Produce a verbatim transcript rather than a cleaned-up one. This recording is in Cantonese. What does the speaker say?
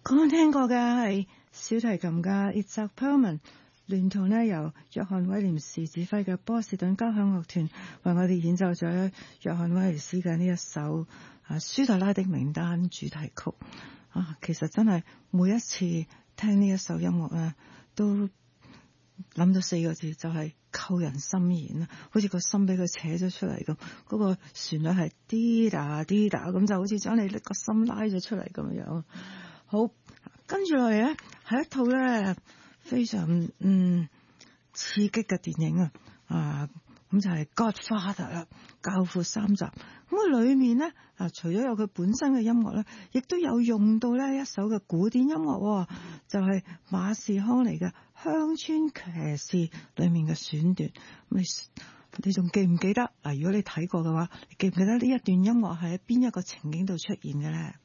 剛剛聽過嘅係小提琴家 Itzhak Perlman 聯同呢由約翰威廉士指揮嘅波士頓交響樂團為我哋演奏咗約翰威廉士嘅呢一首啊舒特拉的名單主題曲啊。其實真係每一次聽呢一首音樂咧，都諗到四個字，就係、是、扣人心弦啦，好似個心俾佢扯咗出嚟咁。嗰、那個旋律係滴答滴答咁，就好似將你呢個心拉咗出嚟咁樣。好，跟住落嚟咧係一套咧非常嗯刺激嘅電影啊！啊，咁就係 Godfather 啦，教父三集。咁佢裏面咧啊，除咗有佢本身嘅音樂咧，亦都有用到咧一首嘅古典音樂，就係、是、馬士康尼嘅《鄉村騎士》裏面嘅選段。你你仲記唔記得啊？如果你睇過嘅話，你記唔記得呢一段音樂係喺邊一個情景度出現嘅咧？